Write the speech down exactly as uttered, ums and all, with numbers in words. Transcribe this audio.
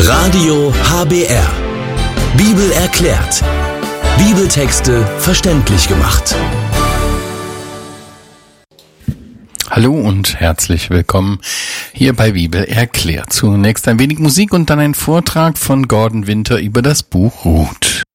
Radio H B R. Bibel erklärt. Bibeltexte verständlich gemacht. Hallo und herzlich willkommen hier bei Bibel erklärt. Zunächst ein wenig Musik und dann ein Vortrag von Gordon Winter über das Buch Ruth.